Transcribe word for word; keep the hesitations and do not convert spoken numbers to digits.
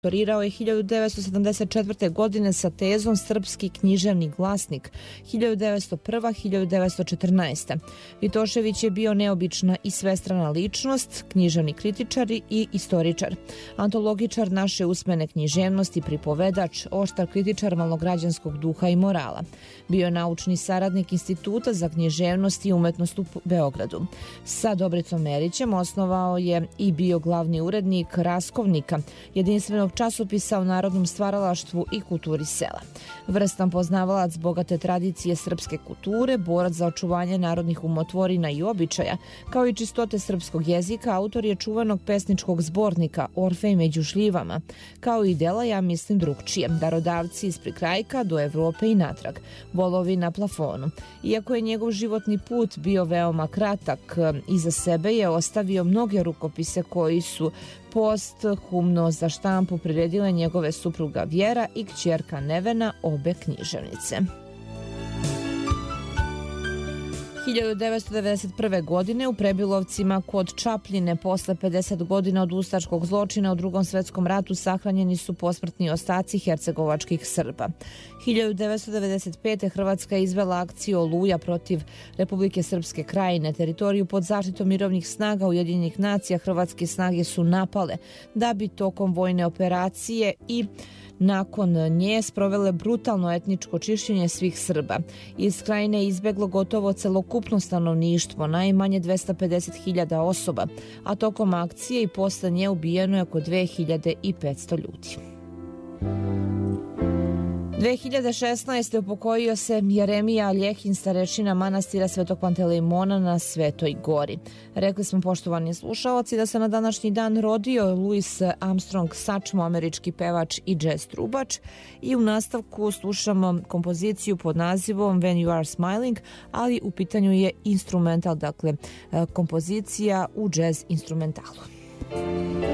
Doktorirao je hiljadu devetsto sedamdeset četvrte. godine sa tezom Srpski književni glasnik hiljadu devetsto prva do hiljadu devetsto četrnaeste. Vitošević je bio neobična i svestrana ličnost, književni kritičar i istoričar, antologičar naše usmene književnosti, pripovedač, oštar kritičar malograđanskog duha i morala. Bio je naučni saradnik Instituta za književnost i umetnost u Beogradu. Sa Dobricom Merićem osnovao je i bio glavni urednik Raskovnika, jedinstvenog časopisa o narodnom stvaralaštvu i kulturi sela. Vrstan poznavalac bogate tradicije srpske kulture, borac za očuvanje narodnih umotvorina i običaja, kao i čistote srpskog jezika, autor je čuvenog pesničkog zbornika Orfej među šljivama, kao i dela Ja mislim drugčije, Darodavci iz Prikrajka do Evrope i natrag, Volovi na plafonu. Iako je njegov životni put bio veoma kratak, iza sebe je ostavio mnoge rukopise koji su posthumno za štampu priredile njegove supruga Vjera i kćerka Nevena, obe književnice. hiljadu devetsto devedeset prve. godine u Prebilovcima kod Čapljine posle pedeset godina od ustaškog zločina u Drugom svetskom ratu sahranjeni su posmrtni ostaci hercegovačkih Srba. hiljadu devetsto devedeset pete. Hrvatska je izvela akciju Oluja protiv Republike Srpske Krajine. Teritoriju pod zaštitom mirovnih snaga Ujedinjenih nacija hrvatske snage su napale da bi tokom vojne operacije i nakon nje sprovele brutalno etničko čišćenje svih Srba. Iz Krajine je izbeglo gotovo celokupno stanovništvo, najmanje dvesta pedeset hiljada osoba, a tokom akcije i posle nje ubijeno je oko dve hiljade petsto ljudi. dve hiljade šesnaeste. upokojio se Jeremija Ljehin, starešina manastira Svetog Pantelejmona na Svetoj Gori. Rekli smo, poštovani slušaoci, da se na današnji dan rodio Louis Armstrong Sačmo, američki pevač i džez trubač, i u nastavku slušamo kompoziciju pod nazivom When You Are Smiling, ali u pitanju je instrumental, dakle kompozicija u džez instrumentalu.